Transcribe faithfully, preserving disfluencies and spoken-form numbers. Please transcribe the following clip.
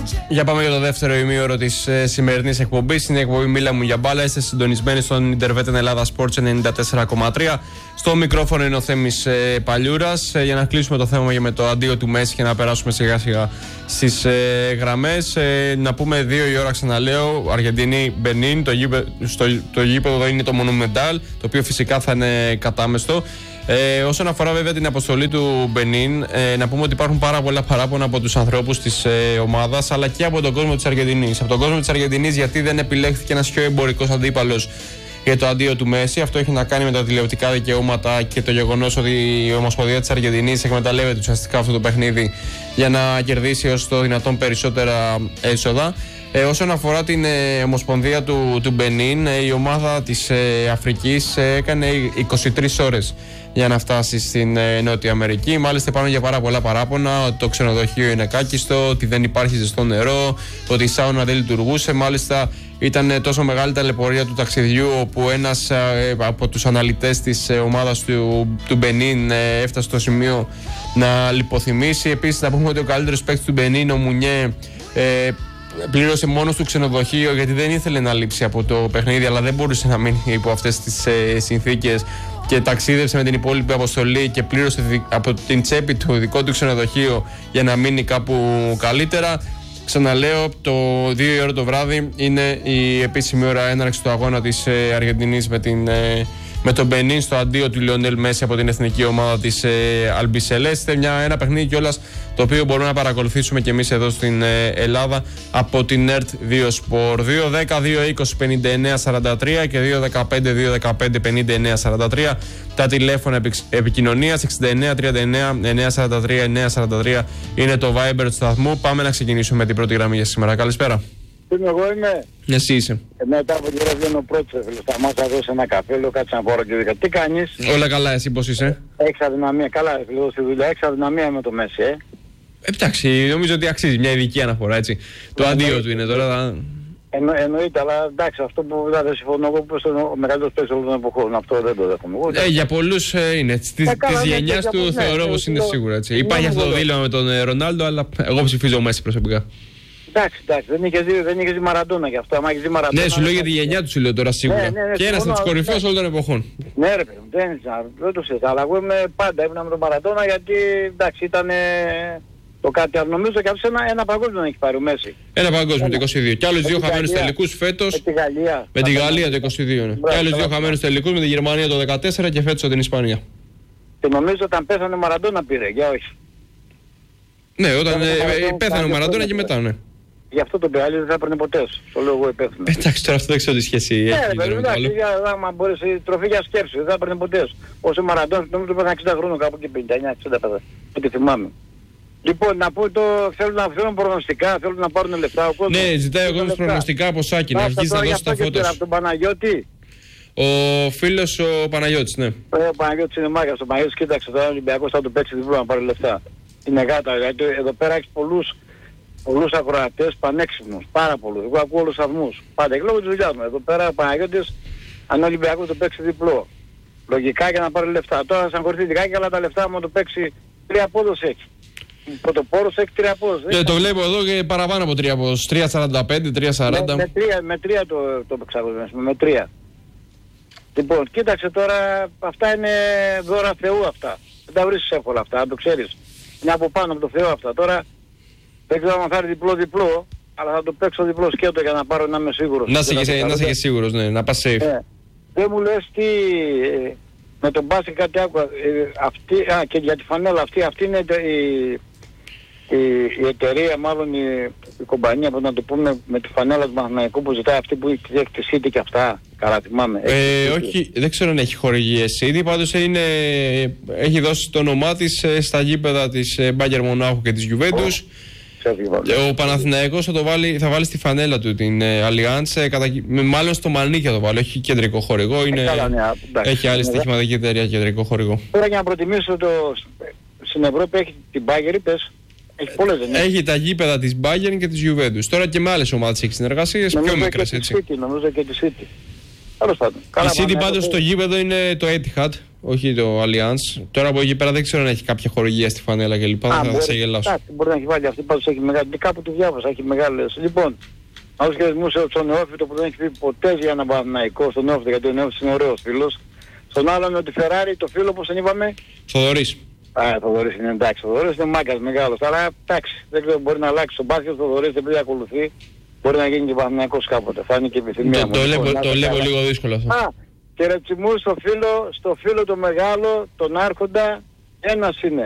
Για πάμε για το δεύτερο ημίωρο της ε, σημερινής εκπομπής. Είναι η εκπομπή Μίλα μου για μπάλα. Είστε συντονισμένοι στον Intervetten Ελλάδα Sports ενενήντα τέσσερα κόμμα τρία. Στο μικρόφωνο είναι ο Θέμης ε, Παλιούρας. Ε, για να κλείσουμε το θέμα για με το αντίο του Μέση και να περάσουμε σιγά σιγά στις ε, γραμμές. Ε, να πούμε δύο η ώρα, ξαναλέω. Αργεντινή Μπενίν. Το, γήπε, το γήπεδο είναι το Monumental, το οποίο φυσικά θα είναι κατάμεστο. Ε, όσον αφορά βέβαια την αποστολή του Μπενίν, ε, να πούμε ότι υπάρχουν πάρα πολλά παράπονα από τους ανθρώπους της ε, ομάδας, αλλά και από τον κόσμο της Αργεντινής. Από τον κόσμο της Αργεντινής, γιατί δεν επιλέχθηκε ένας πιο εμπορικός αντίπαλος για το αντίο του Μέση. Αυτό έχει να κάνει με τα τηλεοπτικά δικαιώματα και το γεγονός ότι η Ομοσπονδία της Αργεντινής εκμεταλλεύεται ουσιαστικά αυτό το παιχνίδι για να κερδίσει όσο το δυνατόν περισσότερα έσοδα. Ε, όσον αφορά την ε, Ομοσπονδία του, του Μπενίν, ε, η ομάδα της ε, Αφρικής ε, έκανε είκοσι τρεις ώρες για να φτάσει στην ε, Νότια Αμερική. Μάλιστα υπάρχουν για πάρα πολλά παράπονα ότι το ξενοδοχείο είναι κάκιστο, ότι δεν υπάρχει ζεστό νερό, ότι η σάουνα δεν λειτουργούσε. Μάλιστα ήταν ε, τόσο μεγάλη ταλαιπωρία του ταξιδιού, όπου ένας ε, από τους αναλυτές της ε, ομάδας του, του Μπενίν ε, έφτασε στο σημείο να λιποθυμήσει. Επίσης να πούμε ότι ο καλύτερος παίκτης του Μπενίν, ο Μουνιέ, ε, πλήρωσε μόνο στο ξενοδοχείο γιατί δεν ήθελε να λείψει από το παιχνίδι, αλλά δεν μπορούσε να μείνει υπό αυτές τις ε, συνθήκες και ταξίδευσε με την υπόλοιπη αποστολή και πλήρωσε δι, από την τσέπη του δικό του ξενοδοχείο για να μείνει κάπου καλύτερα. Ξαναλέω, το δύο η ώρα το βράδυ είναι η επίσημη ώρα έναρξη του αγώνα της ε, Αργεντινής με την ε, με τον Μπενίν στο αντίο του Λιονέλ Μέση από την εθνική ομάδα της ε, Αλμπισελέστε. Μια, ένα παιχνίδι κιόλας το οποίο μπορούμε να παρακολουθήσουμε και εμείς εδώ στην ε, Ελλάδα από την ΕΡΤ δύο Sport. δύο δέκα δύο είκοσι πενήντα εννέα σαράντα τρία και δύο δεκαπέντε δύο δεκαπέντε πενήντα εννέα σαράντα τρία τα τηλέφωνα επι, επικοινωνίας. Εξήντα εννέα τριάντα εννέα εννέα σαράντα τρία εννέα σαράντα τρία είναι το Viber του σταθμού. Πάμε να ξεκινήσουμε με την πρώτη γραμμή για σήμερα. Καλησπέρα. Εγώ είμαι. Εσύ είσαι. Ε, μετά από τη ώρα βγαίνω πρώτος, φίλε. Σταμάτα δώσει ένα καφέ, λέω κάτσε να πάρω και δικά. Τι κάνεις? Όλα καλά, εσύ πώς είσαι? Έχεις αδυναμία. Καλά, φίλε, στη δουλειά έχεις αδυναμία με το Μέση, ε. Εντάξει, νομίζω ότι αξίζει μια ειδική αναφορά, έτσι. Το ε, αντίο του είναι τώρα. Θα... Εννο, εννοείται, αλλά εντάξει, αυτό που δεν συμφωνώ εγώ, που είναι ο μεγαλύτερος παίκτης όλων των εποχών. Αυτό δεν το δέχομαι. Ε, για πολλούς ε, είναι. Της γενιάς του θεωρώ πως είναι σίγουρα έτσι. Υπάρχει αυτό το δίλημα με τον Ρονάλντο, αλλά εγώ ψηφίζω Μέση προσωπικά. Εντάξει, εντάξει, δεν είχε δει, δεν είχε δει Μαραντόνα γι' αυτό. Άμα είχε δει Μαραντόνα. Ναι, σου λέω για τη γενιά του, σου λέω τώρα σίγουρα. Ναι, ναι, ναι, και ένας από τους κορυφαίους όλων των εποχών. Ναι, ρε παιδί, δεν, δεν το συζητάω. Αλλά εγώ είμαι πάντα ήμουν με τον Μαραντόνα γιατί εντάξει ήταν το κάτι. Νομίζω και αυτό ένα, ένα παγκόσμιο έχει πάρει ο Μέση. Ένα παγκόσμιο το είκοσι δύο. Και άλλους δύο χαμένους τελικούς φέτος. Με τη Γαλλία. Με τη Γαλλία το είκοσι δύο. Ναι. Και άλλους δύο χαμένους τελικούς με τη Γερμανία το δεκατέσσερα και φέτος την Ισπανία. Και νομίζω όταν πέθανε ο Μαραντόνα πήρε, για όχι. Ναι, όταν πέθανε ο Μαραντόνα και μετά, ναι. Γι' αυτό το πειράζει δεν θα έπαιρνε ποτέ. Το λέω εγώ υπεύθυνο. Εντάξει, τώρα αυτό δεν ξέρω τι σχέση έχει. Ναι, εντάξει, άμα μπορείς η τροφή για σκέψη, δεν θα έπαιρνε ποτέ. Όσο Μαραντόνα, νομίζω ότι εξήντα χρόνων κάπου και πενήντα εννέα εξήντα πέντε. Ό,τι θυμάμαι. Λοιπόν, να πω το θέλουν να θέλουν προγνωστικά, θέλουν να πάρουν λεφτά. Ο κόσμος, ναι, ζητάει ο κόσμος προγνωστικά από Σάκη, να αρχίσει να δώσει τα φώτα. Από τον Παναγιώτη. Ο φίλος ο Παναγιώτης, ναι. Ο Παναγιώτης είναι μάγας. Ο Παναγιώτης, κοίταξε τώρα ο Ολυμπιακός θα του παίξει διπλό να πάρει λεφτά. Είναι γάτα, γιατί εδώ πέρα έχει πολλούς. Πολλούς ακροατές πανέξυπνους, πάρα πολλούς. Εγώ ακούω όλους τους σταθμούς. Πάντα, και λόγω της δουλειάς μου. Εδώ πέρα ο Παναγιώτης, αν ο Ολυμπιακός το παίξει διπλό. Λογικά για να πάρει λεφτά. Τώρα θα συγχωρηθεί λιγάκι, αλλά τα λεφτά μου το παίξει τρία απόδοση έχει. Πρωτοπόρος έχει τρία απόδοση. Και το βλέπω εδώ και παραπάνω από τρία απόδοση. τρία σαράντα πέντε, τρία σαράντα. Με, με, τρία, με τρία το, το παίξα, με τρία. Λοιπόν, κοίταξε τώρα, αυτά είναι δώρα Θεού αυτά. Δεν τα βρίσκεις εύκολα αυτά, αν το ξέρεις. Είναι από πάνω από το Θεό αυτά. Τώρα δεν ξέρω αν θα πάρει διπλό-διπλό, αλλά θα το παίξω διπλό σκέτο για να πάρω να είμαι σίγουρος. Να είσαι και σίγουρος, ναι, να πας safe. Ε, δεν μου λες τι, ε, με τον μπάσκετ κάτι άκουα, ε, αυτή, α, και για τη φανέλα αυτή, αυτή είναι η, η, η εταιρεία, μάλλον η, η κομπανία, που να το πούμε, με τη φανέλα του Παναθηναϊκού που ζητάει αυτή που έχει τη City και αυτά, καλά θυμάμαι. Ε, όχι, δεν ξέρω αν έχει χορηγίες City, πάντως είναι, έχει δώσει το όνομά της στα γήπεδα της Bayern Μονάχου και της Juventus. Ο Παναθηναϊκός θα, το βάλει, θα βάλει στη φανέλα του την Allianz, κατα... μάλλον στο μανίκι θα το βάλει, έχει κεντρικό χορηγό, είναι... Καλά, ναι, έχει άλλη στοιχηματική εταιρεία κεντρικό χορηγό. Τώρα για να προτιμήσω το... στην Ευρώπη έχει την Bayern, είπες, έχει πολλές δεν έχει. Έχει τα γήπεδα της Bayern και της Juventus, τώρα και με άλλες ομάδες έχει συνεργασίες, πιο μικρές έτσι. City, νομίζω και τη City. Η City πάντως στο γήπεδο είναι το Etihad, όχι το Allianz. Τώρα από εκεί πέρα δεν ξέρω αν έχει κάποια χορηγία στη φανέλα κλπ. Θα, θα σε γελάσω. Κάτι μπορεί να έχει βάλει αυτή, πάντως έχει μεγάλη. Κάπου τη διάβασα, έχει μεγάλες. Λοιπόν, ο χαιρετισμούς στον Νεόφυτο που δεν έχει πει ποτέ για έναν Παναθηναϊκό, στον Νεόφυτο, γιατί ο Νεόφυτος είναι ωραίος φίλος. Στον άλλον με τη Ferrari, το φίλο όπως τον είπαμε. Θοδωρής. Α, ο Θοδωρής είναι εντάξει. Ο Θοδωρής είναι μάγκας μεγάλος. Αλλά εντάξει, δεν ξέρω, μπορεί να αλλάξει τον μπάσκετ. Ο Θοδωρής δεν πρέπει να ακολουθεί. Μπορεί να γίνει και Παναθηναϊκός κάποτε. Θα είναι και επιθυμία το, μου. Το, λοιπόν, το, το λέγω λίγο δύσκολο αυτό. Α, χαιρετισμούς στο φίλο, στο φίλο το μεγάλο, τον Άρχοντα. Ένας είναι.